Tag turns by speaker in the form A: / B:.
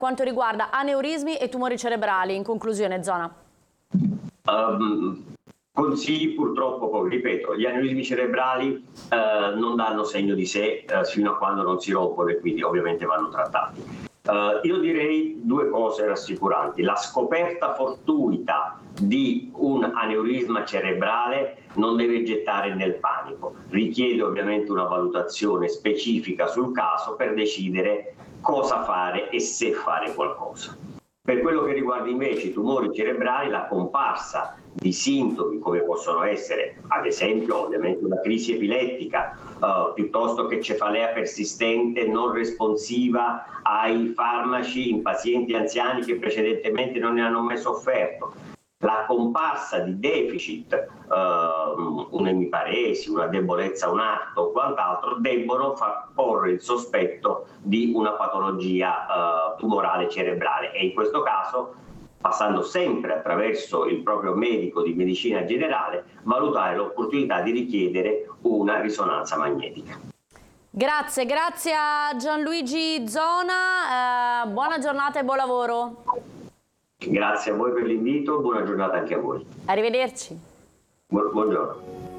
A: quanto riguarda aneurismi e tumori cerebrali. In conclusione, Zona.
B: Consigli purtroppo poi, ripeto, gli aneurismi cerebrali non danno segno di sé fino a quando non si rompono e quindi ovviamente vanno trattati. Io direi due cose rassicuranti. La scoperta fortuita di un aneurisma cerebrale non deve gettare nel panico, richiede ovviamente una valutazione specifica sul caso per decidere cosa fare e se fare qualcosa. Per quello che riguarda invece i tumori cerebrali, la comparsa di sintomi come possono essere, ad esempio, ovviamente una crisi epilettica, piuttosto che cefalea persistente non responsiva ai farmaci in pazienti anziani che precedentemente non ne hanno mai sofferto, la comparsa di deficit, un'emiparesi, una debolezza, un atto o quant'altro, debbono far porre il sospetto di una patologia tumorale cerebrale e in questo caso, passando sempre attraverso il proprio medico di medicina generale, valutare l'opportunità di richiedere una risonanza magnetica.
A: Grazie a Gianluigi Zona, buona giornata e buon lavoro.
B: Grazie a voi per l'invito, buona giornata anche a voi.
A: Arrivederci.
B: Buongiorno.